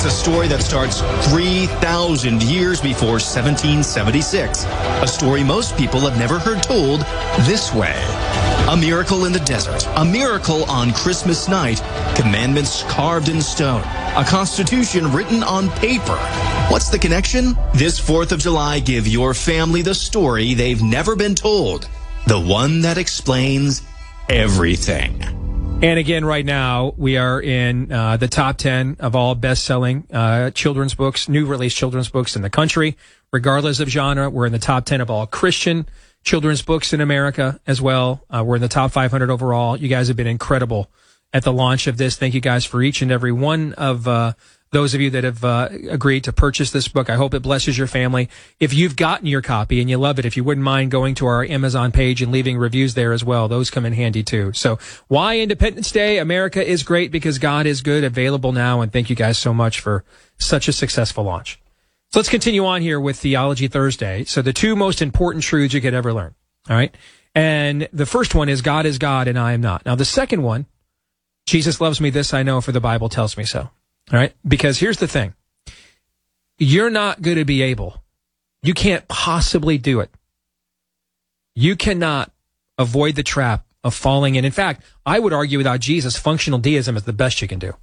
a story that starts 3,000 years before 1776. A story most people have never heard told this way. A miracle in the desert. A miracle on Christmas night. Commandments carved in stone. A constitution written on paper. What's the connection? This 4th of July, give your family the story they've never been told. The one that explains everything. And again, right now, we are in the top 10 of all best-selling children's books, new release children's books in the country. Regardless of genre, we're in the top 10 of all Christian children's books in America as well. We're in the top 500 overall. You guys have been incredible at the launch of this. Thank you guys for each and every one of those of you that have agreed to purchase this book. I hope it blesses your family. If you've gotten your copy and you love it, if you wouldn't mind going to our Amazon page and leaving reviews there as well, those come in handy too. So why Independence Day? America is great because God is good, available now, and thank you guys so much for such a successful launch. So let's continue on here with Theology Thursday. So the two most important truths you could ever learn, all right? And the first one is God and I am not. Now the second one, Jesus loves me, this I know, for the Bible tells me so. All right? Because here's the thing. You're not going to be able. You can't possibly do it. You cannot avoid the trap of falling in. In fact, I would argue without Jesus, functional deism is the best you can do.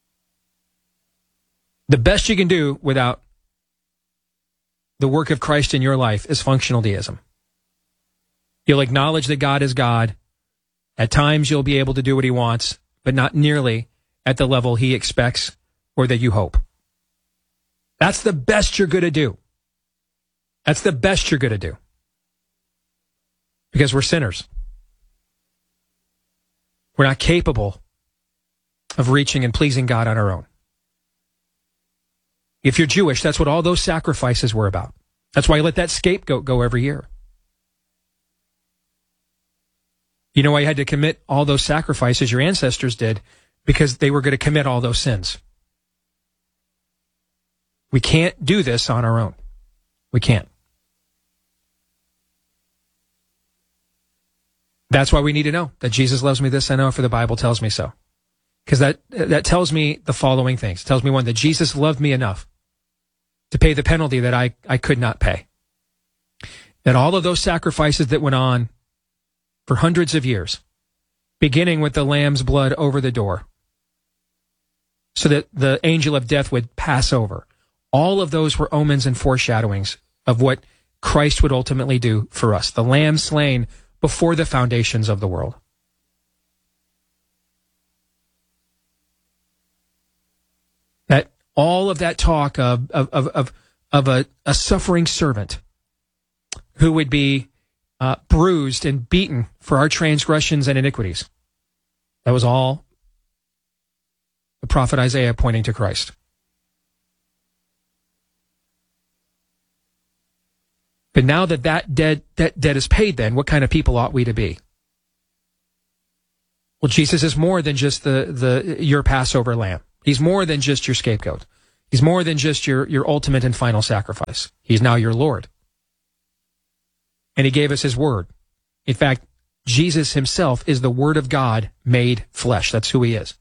The best you can do without the work of Christ in your life is functional deism. You'll acknowledge that God is God. At times you'll be able to do what he wants, but not nearly at the level he expects or that you hope. That's the best you're going to do. That's the best you're going to do. Because we're sinners. We're not capable of reaching and pleasing God on our own. If you're Jewish, that's what all those sacrifices were about. That's why you let that scapegoat go every year. You know why you had to commit all those sacrifices your ancestors did? Because they were going to commit all those sins. We can't do this on our own. We can't. That's why we need to know that Jesus loves me, this I know, for the Bible tells me so. Because that tells me the following things. It tells me, one, that Jesus loved me enough to pay the penalty that I could not pay. That all of those sacrifices that went on for hundreds of years, beginning with the lamb's blood over the door, so that the angel of death would pass over. All of those were omens and foreshadowings of what Christ would ultimately do for us. The lamb slain before the foundations of the world. That all of that talk of a suffering servant who would be bruised and beaten for our transgressions and iniquities. That was all the prophet Isaiah pointing to Christ. But now that debt is paid, then what kind of people ought we to be? Well, Jesus is more than just your Passover lamb. He's more than just your scapegoat. He's more than just your ultimate and final sacrifice. He's now your Lord. And he gave us his word. In fact, Jesus himself is the Word of God made flesh. That's who he is.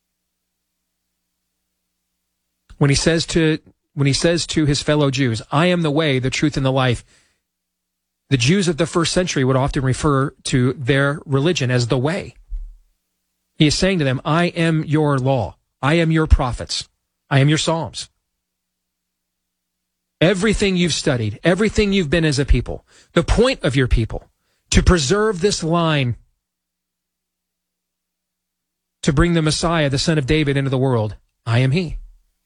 When he says to his fellow Jews, I am the way, the truth, and the life, the Jews of the first century would often refer to their religion as the way. He is saying to them, I am your law. I am your prophets. I am your Psalms. Everything you've studied, everything you've been as a people, the point of your people, to preserve this line, to bring the Messiah, the Son of David, into the world, I am he.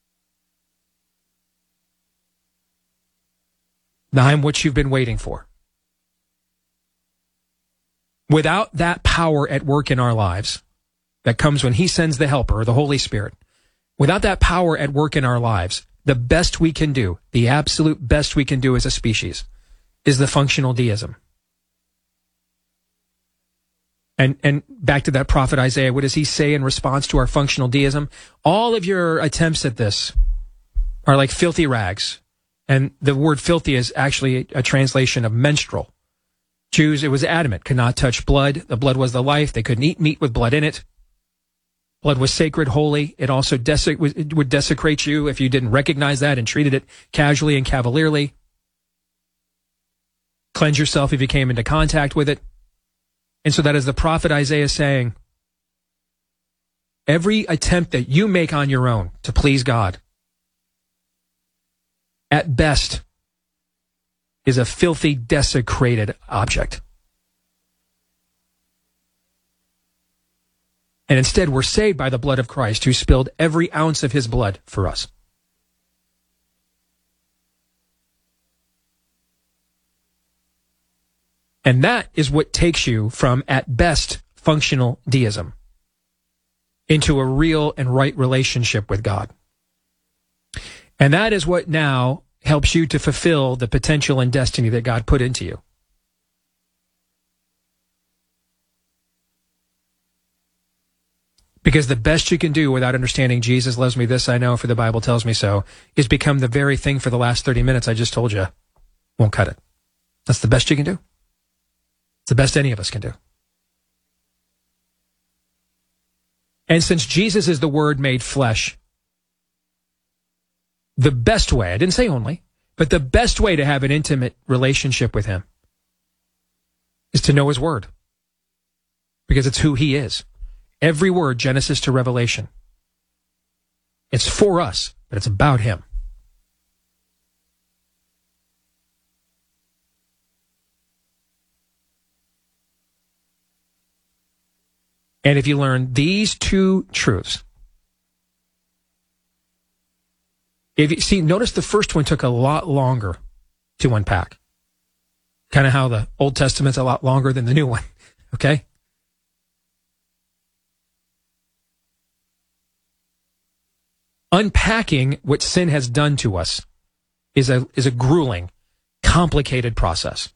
Now I'm what you've been waiting for. Without that power at work in our lives, that comes when he sends the Helper, or the Holy Spirit, without that power at work in our lives, the best we can do, the absolute best we can do as a species, is the functional deism. And back to that prophet Isaiah, what does he say in response to our functional deism? All of your attempts at this are like filthy rags. And the word filthy is actually a translation of menstrual. Jews, it was adamant, could not touch blood. The blood was the life. They couldn't eat meat with blood in it. Blood was sacred, holy. It also would desecrate you if you didn't recognize that and treated it casually and cavalierly. Cleanse yourself if you came into contact with it. And so that is the prophet Isaiah saying, every attempt that you make on your own to please God, at best, is a filthy, desecrated object. And instead, we're saved by the blood of Christ, who spilled every ounce of his blood for us. And that is what takes you from, at best, functional deism into a real and right relationship with God. And that is what now helps you to fulfill the potential and destiny that God put into you. Because the best you can do without understanding Jesus loves me, this I know, for the Bible tells me so, is become the very thing for the last 30 minutes I just told you won't cut it. That's the best you can do. It's the best any of us can do. And since Jesus is the Word made flesh, the best way, I didn't say only, but the best way to have an intimate relationship with him is to know his Word. Because it's who he is. Every word, Genesis to Revelation. It's for us, but it's about him. And if you learn these two truths, notice the first one took a lot longer to unpack. Kind of how the Old Testament's a lot longer than the new one, okay? Unpacking what sin has done to us is a grueling, complicated process.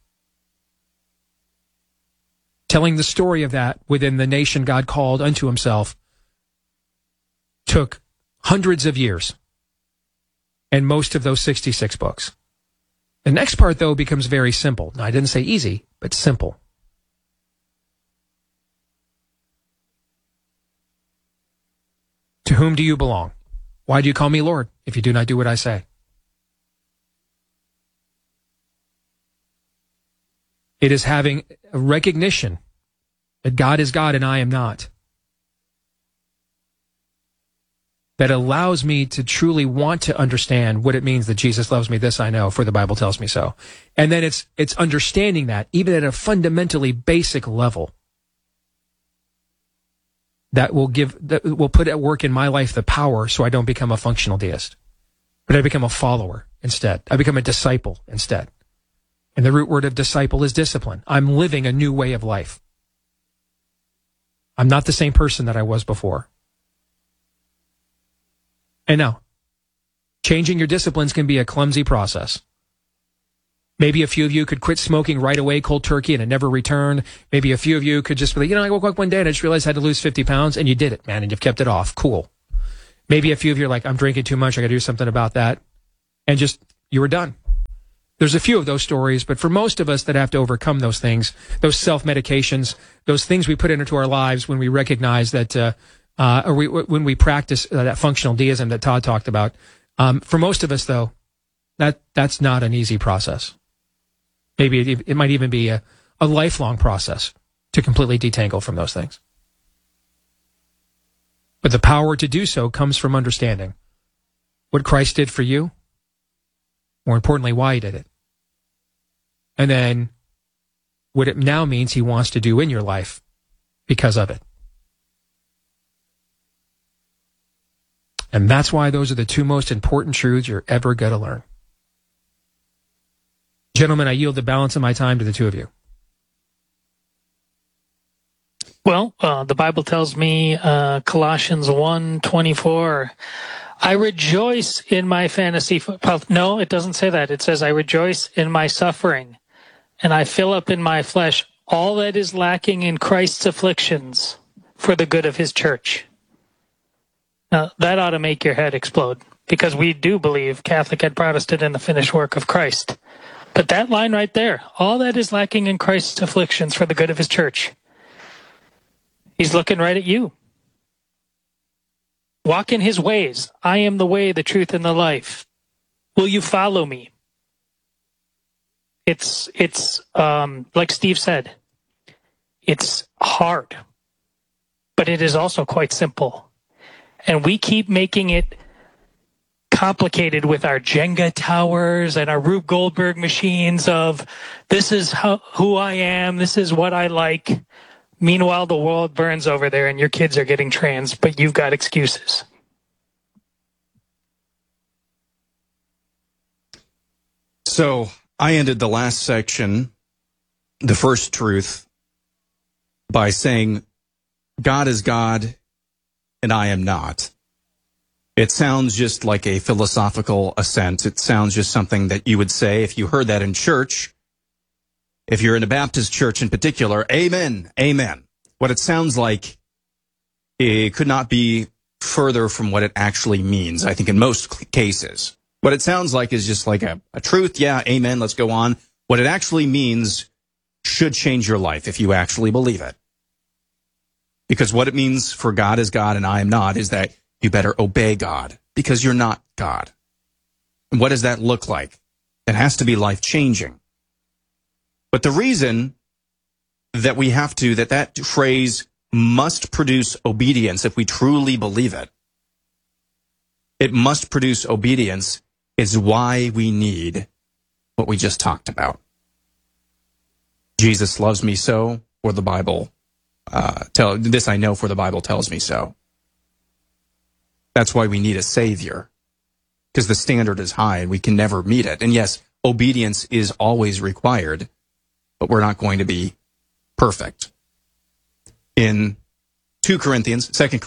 Telling the story of that within the nation God called unto himself took hundreds of years and most of those 66 books. The next part, though, becomes very simple. Now, I didn't say easy, but simple. To whom do you belong? Why do you call me Lord if you do not do what I say? It is having a recognition that God is God and I am not, that allows me to truly want to understand what it means that Jesus loves me, this I know, for the Bible tells me so. And then it's understanding that, even at a fundamentally basic level, that will put at work in my life the power so I don't become a functional deist, but I become a follower instead. I become a disciple instead. And the root word of disciple is discipline. I'm living a new way of life. I'm not the same person that I was before. And now, changing your disciplines can be a clumsy process. Maybe a few of you could quit smoking right away, cold turkey, and it never returned. Maybe a few of you could just be like, I woke up one day and I just realized I had to lose 50 pounds, and you did it, man, and you've kept it off. Cool. Maybe a few of you are like, I'm drinking too much, I got to do something about that. And just, you were done. There's a few of those stories, but for most of us that have to overcome those things, those self-medications, those things we put into our lives when we recognize that, when we practice that functional deism that Todd talked about, for most of us, though, that's not an easy process. Maybe it might even be a lifelong process to completely detangle from those things. But the power to do so comes from understanding what Christ did for you, more importantly, why he did it. And then what it now means he wants to do in your life because of it. And that's why those are the two most important truths you're ever going to learn. Gentlemen, I yield the balance of my time to the two of you. Well, the Bible tells me, Colossians 1:24, I rejoice in my fantasy. No, it doesn't say that. It says, I rejoice in my suffering, and I fill up in my flesh all that is lacking in Christ's afflictions for the good of his church. Now, that ought to make your head explode, because we do believe, Catholic and Protestant, in the finished work of Christ. But that line right there, all that is lacking in Christ's afflictions for the good of his church. He's looking right at you. Walk in his ways. I am the way, the truth, and the life. Will you follow me? It's like Steve said, it's hard, but it is also quite simple. And we keep making it complicated with our Jenga towers and our Rube Goldberg machines of this is who I am, this is what I like. Meanwhile, the world burns over there and your kids are getting trans, but you've got excuses. So I ended the last section, the first truth, by saying God is God and I am not. It sounds just like a philosophical assent. It sounds just something that you would say if you heard that in church. If you're in a Baptist church in particular, amen, amen. What it sounds like, it could not be further from what it actually means, I think, in most cases. What it sounds like is just like a truth, yeah, amen, let's go on. What it actually means should change your life if you actually believe it. Because what it means for God is God and I am not is that you better obey God because you're not God. And what does that look like? It has to be life-changing. But the reason that we have to, that phrase must produce obedience if we truly believe it, it must produce obedience is why we need what we just talked about. Jesus loves me so, or the Bible, this I know for the Bible tells me so. That's why we need a Savior, because the standard is high and we can never meet it. And yes, obedience is always required, but we're not going to be perfect. In 2 Corinthians,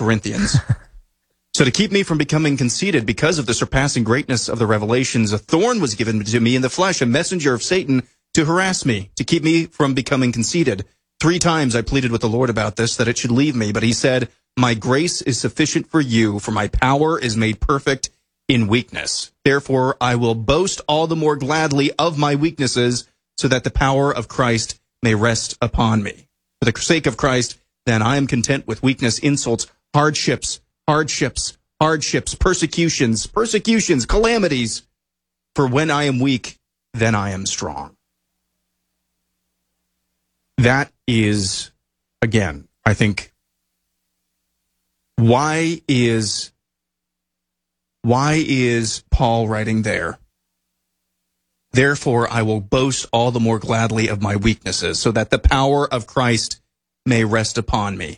so to keep me from becoming conceited because of the surpassing greatness of the revelations, a thorn was given to me in the flesh, a messenger of Satan to harass me, to keep me from becoming conceited. 3 times I pleaded with the Lord about this, that it should leave me, but he said, my grace is sufficient for you, for my power is made perfect in weakness. Therefore, I will boast all the more gladly of my weaknesses, so that the power of Christ may rest upon me. For the sake of Christ, then I am content with weakness, insults, hardships, persecutions, calamities. For when I am weak, then I am strong. That is, again, I think, why is Paul writing there? Therefore, I will boast all the more gladly of my weaknesses, so that the power of Christ may rest upon me.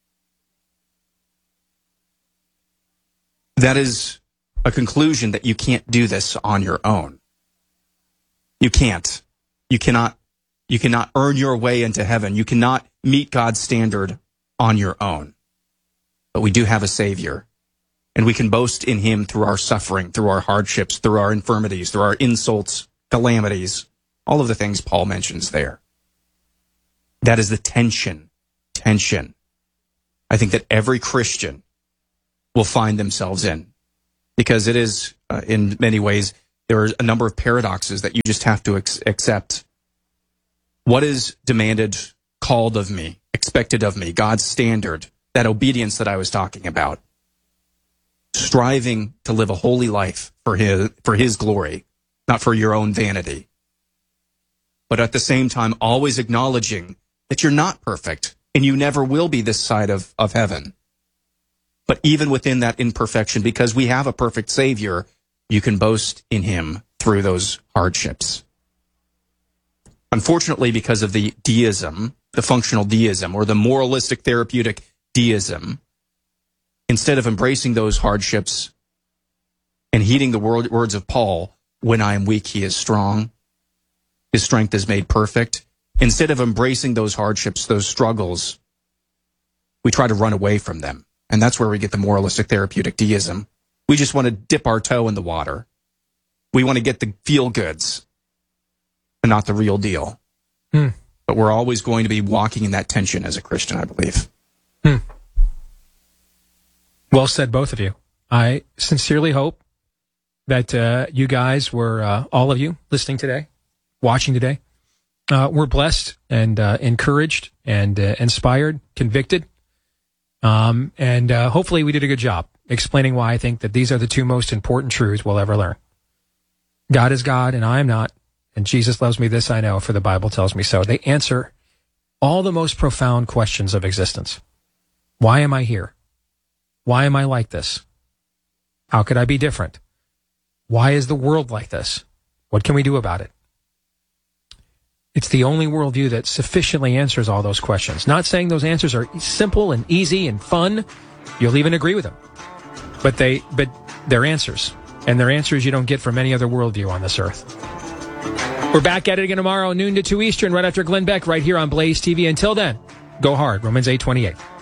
That is a conclusion that you can't do this on your own. You can't. You cannot earn your way into heaven. You cannot meet God's standard on your own. But we do have a Savior, and we can boast in him through our suffering, through our hardships, through our infirmities, through our insults, calamities, all of the things Paul mentions there. That is the tension. I think that every Christian will find themselves in, because it is, in many ways, there are a number of paradoxes that you just have to accept. What is demanded, called of me, expected of me, God's standard, that obedience that I was talking about, striving to live a holy life for his glory, not for your own vanity, but at the same time always acknowledging that you're not perfect and you never will be this side of heaven. But even within that imperfection, because we have a perfect Savior, you can boast in him through those hardships. Unfortunately, because of the deism, the functional deism, or the moralistic therapeutic deism, instead of embracing those hardships and heeding the words of Paul, when I am weak, he is strong, his strength is made perfect, instead of embracing those hardships, those struggles, we try to run away from them. And that's where we get the moralistic therapeutic deism. We just want to dip our toe in the water. We want to get the feel-goods and not the real deal. But we're always going to be walking in that tension as a Christian, I believe. Well said, both of you. I sincerely hope that you guys were, all of you listening today, watching today, were blessed and encouraged and inspired, convicted. And hopefully we did a good job explaining why I think that these are the two most important truths we'll ever learn. God is God and I am not, and Jesus loves me, this I know, for the Bible tells me so. They answer all the most profound questions of existence. Why am I here? Why am I like this? How could I be different? Why is the world like this? What can we do about it? It's the only worldview that sufficiently answers all those questions. Not saying those answers are simple and easy and fun. You'll even agree with them. But they're answers. And they're answers you don't get from any other worldview on this earth. We're back at it again tomorrow, noon to 2 Eastern, right after Glenn Beck, right here on Blaze TV. Until then, go hard. Romans 8:28.